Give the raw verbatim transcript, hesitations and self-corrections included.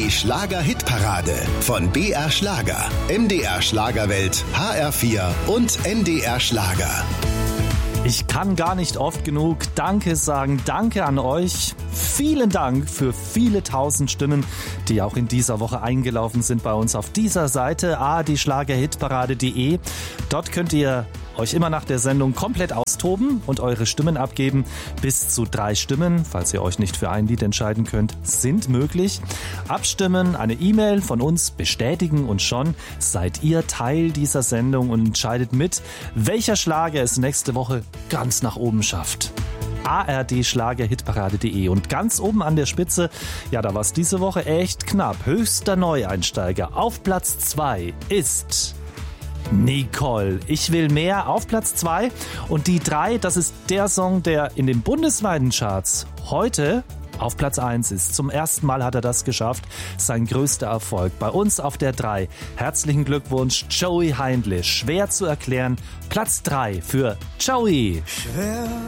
Die Schlager-Hitparade von B R Schlager, M D R Schlagerwelt, H R vier und N D R Schlager. Ich kann gar nicht oft genug Danke sagen. Danke an euch. Vielen Dank für viele tausend Stimmen, die auch in dieser Woche eingelaufen sind bei uns auf dieser Seite a die schlager hitparade punkt de. Dort könnt ihr euch immer nach der Sendung komplett austoben und eure Stimmen abgeben. Bis zu drei Stimmen, falls ihr euch nicht für ein Lied entscheiden könnt, sind möglich. Abstimmen, eine E-Mail von uns bestätigen und schon seid ihr Teil dieser Sendung und entscheidet mit, welcher Schlager es nächste Woche ganz nach oben schafft. a r d schlager hitparade punkt de und ganz oben an der Spitze, ja, da war es diese Woche echt knapp. Höchster Neueinsteiger auf Platz zwei ist Nicole. Ich will mehr auf Platz zwei und die drei, das ist der Song, der in den bundesweiten Charts heute auf Platz eins ist. Zum ersten Mal hat er das geschafft. Sein größter Erfolg. Bei uns auf der drei. Herzlichen Glückwunsch, Joey Heindle. Schwer zu erklären. Platz drei für Joey. Schwer